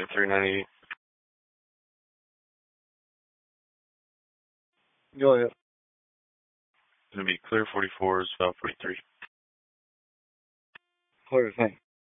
7398. Go ahead. It's going to be clear 44s, about 43. Clear thing.